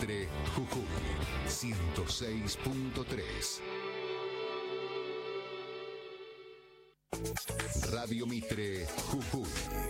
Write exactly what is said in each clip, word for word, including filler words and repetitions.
Mitre, Jujuy, ciento seis punto tres. Radio Mitre, Jujuy.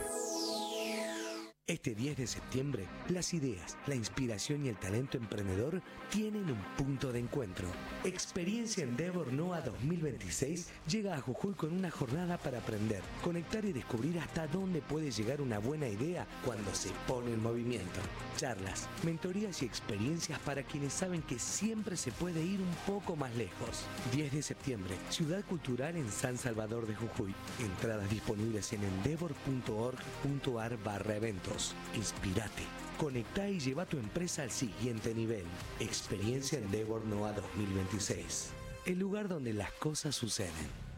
Este diez de septiembre, las ideas, la inspiración y el talento emprendedor tienen un punto de encuentro. Experiencia Endeavor NOA dos mil veintiséis llega a Jujuy con una jornada para aprender, conectar y descubrir hasta dónde puede llegar una buena idea cuando se pone en movimiento. Charlas, mentorías y experiencias para quienes saben que siempre se puede ir un poco más lejos. diez de septiembre, Ciudad Cultural en San Salvador de Jujuy. Entradas disponibles en endeavor punto org punto ar barra eventos. Inspírate, conectá y lleva tu empresa al siguiente nivel. Experiencia Endeavor NOA dos mil veintiséis. El lugar donde las cosas suceden.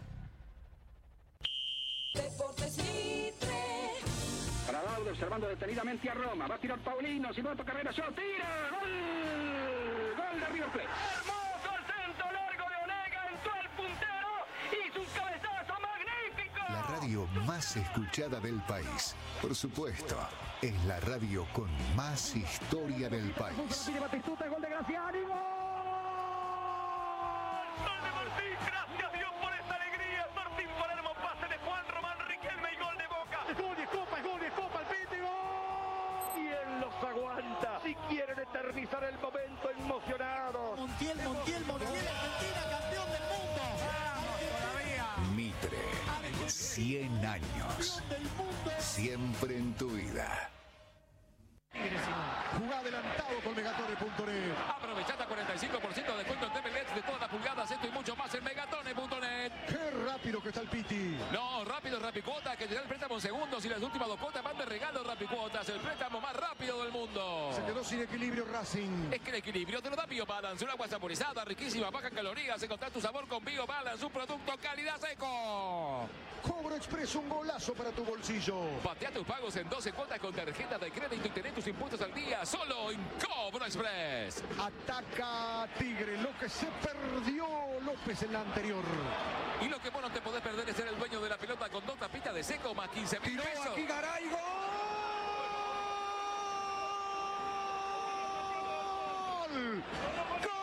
Deportes Mitre. Para Laudo, observando detenidamente a Roma. Va a tirar Paulino, si no toca Carrera, yo tira. ¡Gol! ¡Gol de River Plate! ¡Hermoso el centro largo de Onega! Entró el puntero y su cabezazo magnífico. La radio más escuchada del país. Por supuesto, es la radio con más historia del país. Pide Batistuta, gol de Graciani, gol. ¡Gol de Martín! ¡Gracias Dios por esta alegría! Martín Palermo, pase de Juan Román Riquelme y gol de Boca. Es gol y es copa, es gol y es copa, el Piti, gol. Y él los aguanta. Si quieren eternizar el momento emocionado. Montiel, Montiel, Montiel, Argentina, campeón del mundo. ¡Vamos todavía! Mitre, cien años. Siempre en tu vida. Jugá adelantado con Megatone punto net. Aprovechate cuarenta y cinco por ciento de descuento en T V L E D de todas las pulgadas, esto y mucho más en Megatone punto net. Qué rápido que está el Piti. No, rápido Rapicuotas, que te da el préstamo en segundos y las últimas dos cuotas van de regalo. Rapicuotas, el préstamo más rápido del mundo. Se quedó sin equilibrio Racing. Es que el equilibrio te lo da BioBalance, un agua saborizada, riquísima, baja en calorías. Encontrás tu sabor con BioBalance, un producto calidad seco. Cobro Express, un golazo para tu bolsillo. Patea tus pagos en doce cuotas con tarjeta de crédito y tener tus impuestos al día solo en Cobro Express. Ataca Tigre, lo que se perdió López en la anterior. Y lo que vos no te podés perder es ser el dueño de la pelota con dos tapitas de seco más quince mil Tiró pesos. aquí Garay, gol. ¡Gol!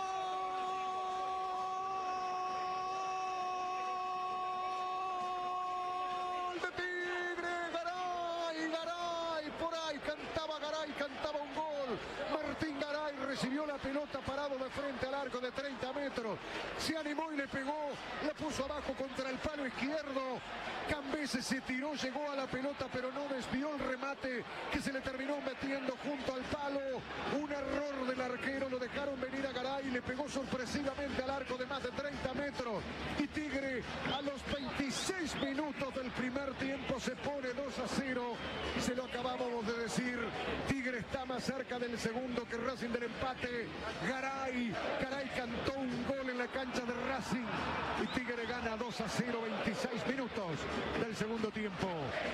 De Tigre, Garay, Garay, por ahí cantaba Garay, cantaba un gol. Martín Garay recibió la pelota parado de frente al arco de treinta metros. Se animó y le pegó, la puso abajo contra el palo izquierdo. Cambese se tiró, llegó a la pelota, pero no desvió el remate que se le terminó metiendo junto al palo. Un error del arquero, lo dejaron venir a Garay, le pegó sorpresivamente al arco de más de treinta metros. Y Tigre a los veintiséis minutos del primer tiempo se pone dos a cero. Se lo acabamos de decir, Tigre está más cerca del segundo que Racing del empate. Garay, Garay cantó un gol en la cancha de Racing y Tigre gana dos a cero, veintiséis minutos del segundo tiempo.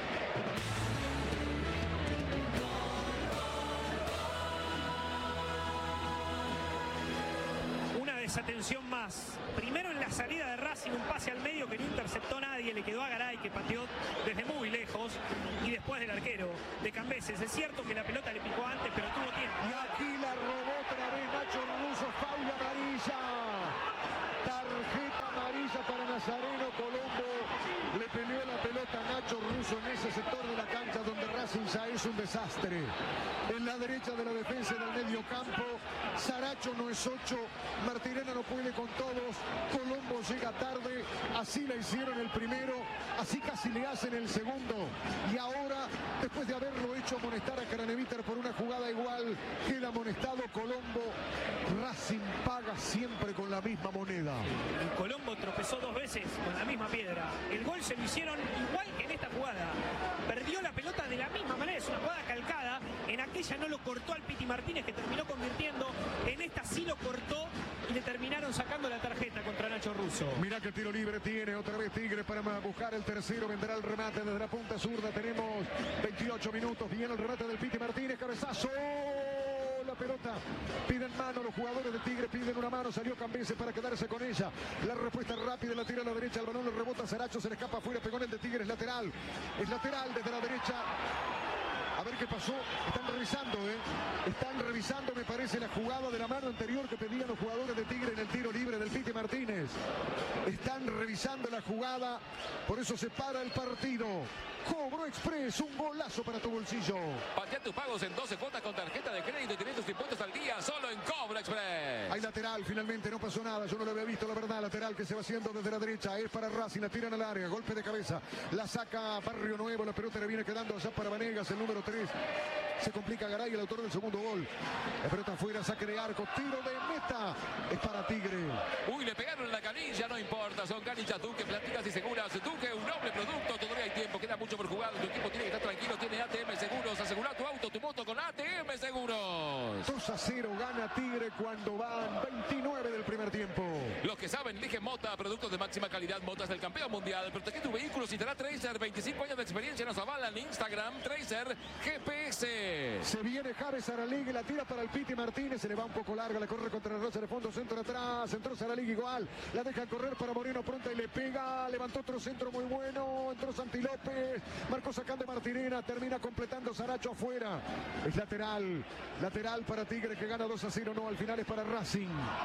Una desatención más. Primero en la salida de Racing, un pase al medio que no interceptó nadie, le quedó a Garay que pateó desde muy lejos, y después del arquero de Cambeses. Es cierto que la pelota le picó antes, pero tuvo tiempo. Y aquí la robó otra vez Nacho Russo, faula amarilla. Tarjeta amarilla para Nazareno. Colombo le peleó la pelota a Nacho Russo en ese sector de la cancha donde Racing ya es un desastre. En la derecha de la defensa del medio campo, Saracho no es ocho, Martirena no puede con todos, Colombo llega tarde, así la hicieron el primero, así casi le hacen el segundo, y ahora, después de haberlo hecho amonestar a Craneviter por una jugada igual, queda amonestado Colombo. Racing paga siempre con la misma moneda. Y Colombo tropezó dos veces con la misma piedra. El gol se lo hicieron igual que en esta jugada. Perdió la pelota de la misma manera, es una jugada calcada. En aquella no lo cortó al Piti Martínez, que terminó convirtiendo. En esta sí lo cortó y le terminaron sacando la tarjeta contra Nacho Russo. Mirá que tiro libre tiene otra vez Tigre para buscar el tercero. Vendrá el remate desde la punta zurda. Tenemos veintiocho minutos. Viene el remate del Piti Martínez. Cabezazo. La pelota, piden mano los jugadores de Tigre, piden una mano, salió Cambese para quedarse con ella, la respuesta rápida, la tira a la derecha, el balón le rebota a Saracho, se le escapa afuera, pegó en el de Tigre, es lateral, es lateral desde la derecha, A ver qué pasó. Están revisando, ¿eh? Están revisando, me parece, la jugada de la mano anterior que pedían los jugadores de Tigre en el tiro libre del Piti Martínez. Están revisando la jugada, por eso se para el partido. Cobro Express, un golazo para tu bolsillo. Patea tus pagos en doce cuotas con tarjeta de crédito y tenés tus impuestos al día solo en Cobro Express. Hay lateral, finalmente no pasó nada. Yo no lo había visto, la verdad. Lateral que se va haciendo desde la derecha. Es para Racing, la tiran al área. Golpe de cabeza. La saca Barrio Nuevo. La pelota le viene quedando allá para Vanegas, el número tres. Se complica Garay, el autor del segundo gol. La pelota afuera, saque de arco. Tiro de meta. Es para Tigre. Uy, le pegaron en la canilla, no importa. Son canillas Duque, platicas y seguras. Duque, un noble producto. Todavía hay tiempo, queda mucho por jugar. Tu equipo tiene que estar tranquilo. Tiene A T M Seguros. Asegura tu auto, tu moto con A T M Seguros. dos a cero gana Tigre cuando van veintinueve del primer tiempo. Los que saben, eligen Mota, productos de máxima calidad. Motas del campeón mundial. Protege tu vehículo si te da Tracer. veinticinco años de experiencia nos avalan. Instagram, Tracer, G P S. Se viene Javes Saralegui, la tira para el Piti Martínez. Se le va un poco larga, la corre contra el Rosa de fondo. Centro atrás. Entró Saralegui igual. La deja correr para Moreno pronta y le pega. Levantó otro centro muy bueno. Entró Santi López. Marcó sacando Martirena. Termina completando Saracho afuera. Es lateral. Lateral para Tigre que gana dos a cero. No, al final es para Racing.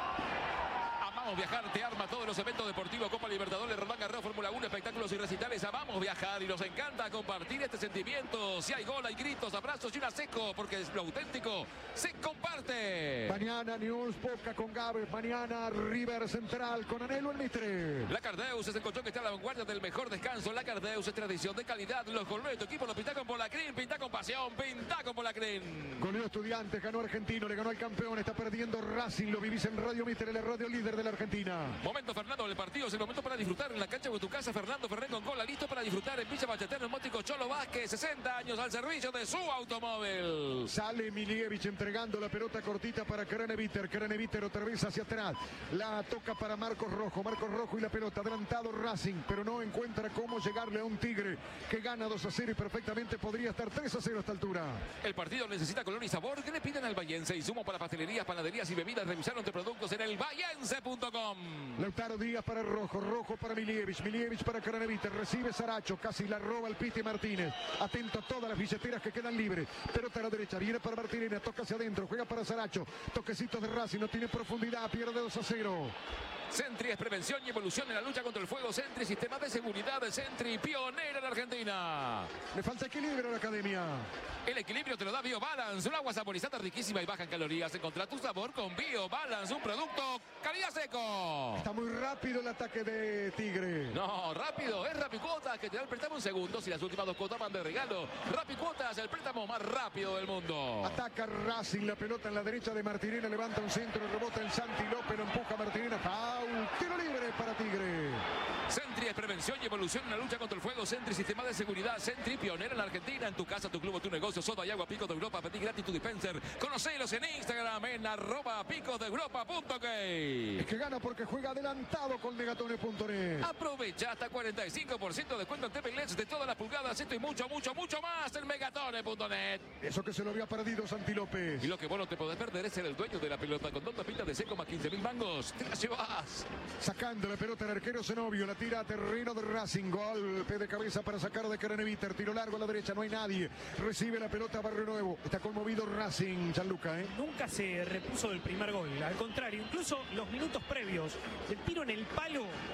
Amamos Viajar te arma todos los eventos deportivos, Copa Libertadores, Roland Garros, Fórmula uno, espectáculos y recitales. Amamos Viajar y nos encanta compartir este sentimiento. Si hay gol, hay gritos, abrazos y un seco, porque es lo auténtico se comparte. Mañana News, Boca con Gávez. Mañana River Central con Anhelo el Mitre. La Cardeus es el colchón que está a la vanguardia del mejor descanso. La Cardeus es tradición de calidad. Los colores de tu equipo los pinta con Polacrin, pinta con pasión, pinta con Polacrin. Goleó Estudiantes, ganó Argentino, le ganó al campeón. Está perdiendo Racing, lo vivís en Radio Mitre, la radio líder de la Argentina. Momento Fernando del partido, es el momento para disfrutar en la cancha de tu casa. Fernando Ferrer con cola, listo para disfrutar en Villa Ballester, Neumótico Cholo Vázquez, sesenta años al servicio de su automóvil. Sale Milievich entregando la pelota cortita para Craneviter. Craneviter otra vez hacia atrás. La toca para Marcos Rojo. Marcos Rojo y la pelota. Adelantado Racing, pero no encuentra cómo llegarle a un Tigre que gana dos a cero y perfectamente podría estar tres a cero a esta altura. El partido necesita color y sabor. ¿Qué le piden al Vallense? Insumo para pastelerías, panaderías y bebidas. Revisaron de productos en el vallense punto com. Lautaro Díaz para Rojo, Rojo para Milievich, Milievich para Craneviter, recibe Saracho, casi la roba el Piti Martínez, atento a todas las billeteras que quedan libres, pelota a la derecha, viene para Martínez, toca hacia adentro, juega para Saracho, toquecitos de Racing, no tiene profundidad, pierde dos a cero. Sentry es prevención y evolución en la lucha contra el fuego. Sentry, sistema de seguridad de Sentry, pionera en Argentina. Le falta equilibrio a la academia. El equilibrio te lo da BioBalance, un agua saborizada riquísima y baja en calorías. Encontrá tu sabor con BioBalance, un producto calidad seco. Está muy rápido el ataque de Tigre. No, rápido, es Rapicuotas que te da el préstamo en segundos y las últimas dos cuotas van de regalo. Rapicuotas, el préstamo más rápido del mundo. Ataca Racing, la pelota en la derecha de Martirena, levanta un centro, rebota el Santi López, lo empuja Martirena. Foul, tiro libre para Tigre. Sentry es prevención y evolución en la lucha contra el fuego. Sentry, sistema de seguridad. Sentry, pionera en la Argentina. En tu casa, tu club o tu negocio. Soda y agua Picos de Europa. Pedí gratis tu dispenser. Conocelos en Instagram en arroba picos de europa punto key. Es que gana porque juega adelantado con megatone punto net. Aprovecha hasta cuarenta y cinco por ciento de descuento en T V L E Ds de todas las pulgadas. Esto y mucho, mucho, mucho más en megatone punto net. Eso que se lo había perdido Santi López. Y lo que vos no te podés perder es ser el dueño de la pelota. Con dos tapitas de seco más quince mil mangos. Te la llevas. Sacando la pelota el arquero Zenobio. La tira a terreno de Racing. Golpe de cabeza para sacar de Craneviter. Tiro largo a la derecha. No hay nadie. Recibe la pelota Barrio Nuevo. Está conmovido Racing. Gianluca, ¿eh? Nunca se repuso del primer gol. Al contrario, incluso los minutos previos, el tiro en el palo